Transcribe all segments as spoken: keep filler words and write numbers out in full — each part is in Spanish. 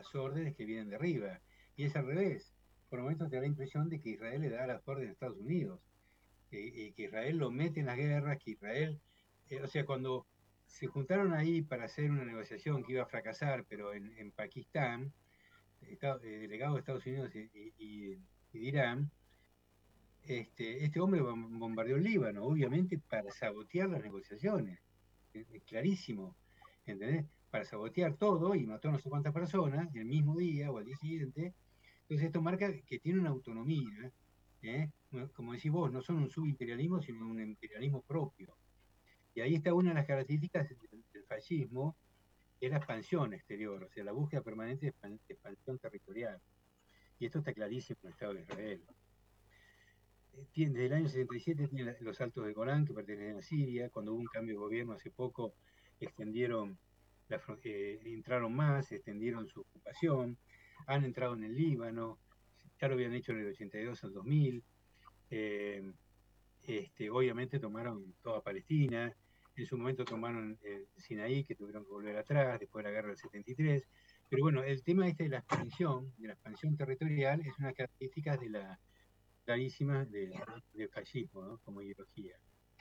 las órdenes que vienen de arriba. Y es al revés. Por momentos te da la impresión de que Israel le da las órdenes a Estados Unidos, eh, que Israel lo mete en las guerras, que Israel, eh, o sea, cuando se juntaron ahí para hacer una negociación que iba a fracasar, pero en, en Pakistán, está, eh, delegado de Estados Unidos y, y, y de Irán, este, este hombre bombardeó el Líbano, obviamente para sabotear las negociaciones, es, es clarísimo, ¿entendés? Para sabotear todo y mató a no sé cuántas personas el mismo día o al día siguiente. Entonces esto marca que tiene una autonomía, ¿eh? Como decís vos, no son un subimperialismo, sino un imperialismo propio. Y ahí está una de las características del, del fascismo, que es la expansión exterior, o sea, la búsqueda permanente de expansión territorial. Y esto está clarísimo en el Estado de Israel. Tiene, desde el año setenta y siete tiene los Altos de Golán, que pertenecen a Siria. Cuando hubo un cambio de gobierno hace poco, extendieron, la, eh, entraron más, extendieron su ocupación, han entrado en el Líbano, ya lo habían hecho en el ochenta y dos al dos mil. Eh, este, obviamente tomaron toda Palestina, en su momento tomaron eh, Sinaí, que tuvieron que volver atrás después de la guerra del setenta y tres. Pero bueno, el tema este de la expansión, de la expansión territorial, es una característica de la clarísima de, del fascismo, ¿no? Como ideología.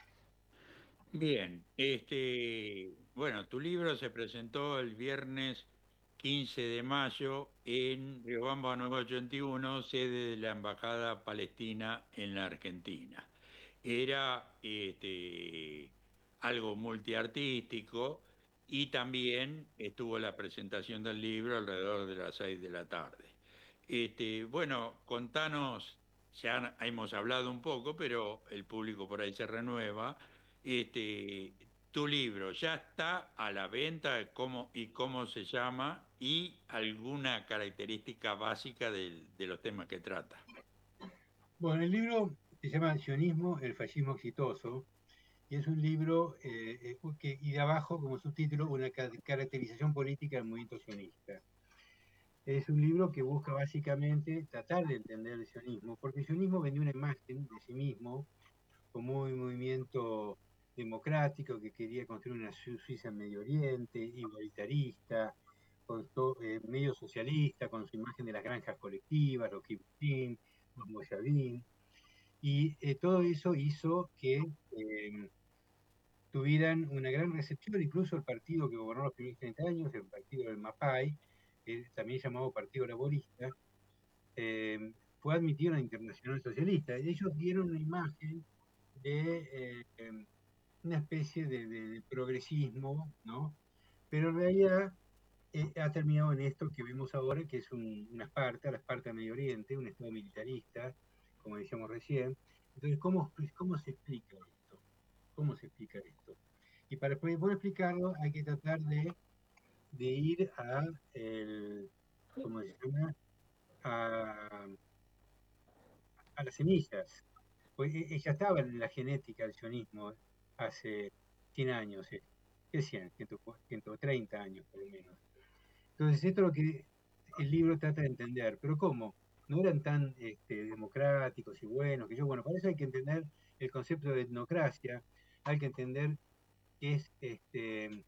Bien, este, bueno, tu libro se presentó el viernes quince de mayo en Riobamba novecientos ochenta y uno, sede de la Embajada Palestina en la Argentina. Era este, algo multiartístico y también estuvo la presentación del libro alrededor de las seis de la tarde. Este, bueno, contanos, ya hemos hablado un poco, pero el público por ahí se renueva. Este, tu libro ya está a la venta, cómo y cómo se llama y alguna característica básica del- de los temas que trata. Bueno, el libro se llama Sionismo, el fascismo exitoso, y es un libro eh, eh, que, y de abajo, como subtítulo, una ca- caracterización política del movimiento sionista. Es un libro que busca básicamente tratar de entender el sionismo, porque el sionismo vendió una imagen de sí mismo como un movimiento democrático que quería construir una Suiza en Medio Oriente, igualitarista, con to, eh, medio socialista, con su imagen de las granjas colectivas, los kibbutzim, los moshavim, y eh, todo eso hizo que eh, tuvieran una gran recepción, incluso el partido que gobernó los primeros treinta años, el partido del MAPAI, eh, también llamado Partido Laborista, eh, fue admitido en la Internacional Socialista. Y ellos dieron una imagen de eh, una especie de, de, de, progresismo, ¿no? Pero en realidad eh, ha terminado en esto que vemos ahora, que es un, una Esparta, la Esparta de Medio Oriente, un Estado militarista, como decíamos recién. Entonces, ¿cómo, cómo se explica esto? ¿Cómo se explica esto? Y para poder explicarlo hay que tratar de, de ir a, el, ¿cómo se llama? A, a las semillas. Pues ella estaba en la genética del sionismo hace cien años, eh, ¿qué cien? ciento treinta años por lo menos. Entonces, esto es lo que el libro trata de entender. ¿Pero cómo? No eran tan este, democráticos y buenos, que yo, bueno, para eso hay que entender el concepto de etnocracia, hay que entender qué es este,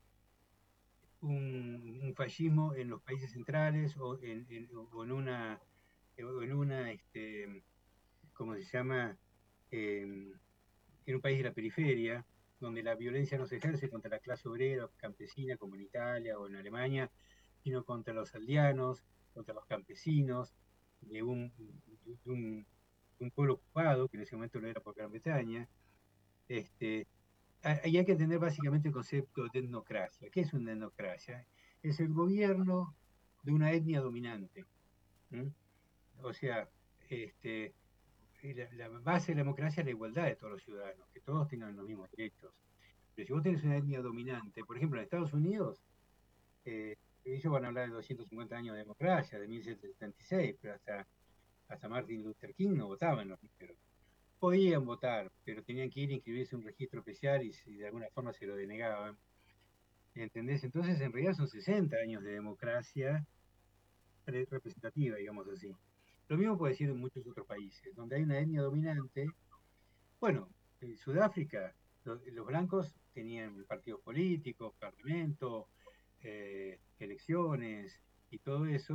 un, un fascismo en los países centrales o en, en, o en una, o en una este, ¿cómo se llama? Eh, en un país de la periferia, donde la violencia no se ejerce contra la clase obrera o campesina, como en Italia o en Alemania, sino contra los aldeanos, contra los campesinos de un, de un, de un pueblo ocupado, que en ese momento no era por Gran Bretaña. Este, ahí hay que entender básicamente el concepto de etnocracia. ¿Qué es una etnocracia? Es el gobierno de una etnia dominante. ¿Mm? O sea, este, la, la, base de la democracia es la igualdad de todos los ciudadanos, que todos tengan los mismos derechos. Pero si vos tenés una etnia dominante, por ejemplo, en Estados Unidos, eh, ellos van a hablar de doscientos cincuenta años de democracia, de mil setecientos setenta y seis, pero hasta, hasta Martin Luther King no votaban los negros. Podían votar, pero tenían que ir a inscribirse en un registro especial y, y de alguna forma se lo denegaban. ¿Entendés? Entonces, en realidad son sesenta años de democracia representativa, digamos así. Lo mismo puede decir en muchos otros países, donde hay una etnia dominante. Bueno, en Sudáfrica, los, los blancos tenían partidos políticos, parlamento, eh, elecciones y todo eso.